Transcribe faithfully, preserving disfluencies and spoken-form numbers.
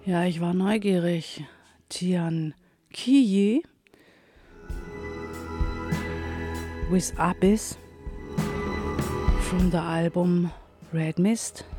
Ja, ich war neugierig. Tian Kiyi with Abyss from the album Red Mist.